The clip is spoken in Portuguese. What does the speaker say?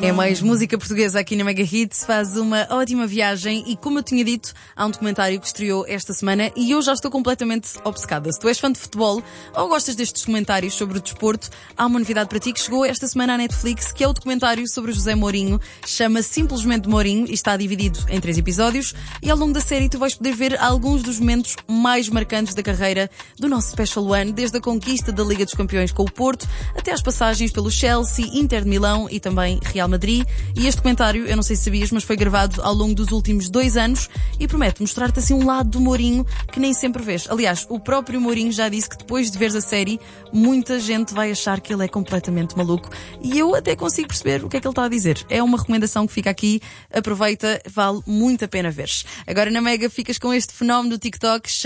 É mais música portuguesa aqui na Mega Hits, faz uma ótima viagem e, como eu tinha dito, há um documentário que estreou esta semana e eu já estou completamente obcecada. Se tu és fã de futebol ou gostas destes documentários sobre o desporto, há uma novidade para ti que chegou esta semana à Netflix, que é o documentário sobre o José Mourinho. Chama-se simplesmente Mourinho e está dividido em 3 episódios e ao longo da série tu vais poder ver alguns dos momentos mais marcantes da carreira do nosso Special One, desde a conquista da Liga dos Campeões com o Porto até às passagens pelo Chelsea, Inter de Milão e também Real Madrid. E este documentário, eu não sei se sabias, mas foi gravado ao longo dos últimos 2 anos e promete mostrar-te assim um lado do Mourinho que nem sempre vês. Aliás, o próprio Mourinho já disse que depois de veres a série, muita gente vai achar que ele é completamente maluco. E eu até consigo perceber o que é que ele está a dizer. É uma recomendação que fica aqui. Aproveita, vale muito a pena veres. Agora na Mega ficas com este fenómeno do TikTok.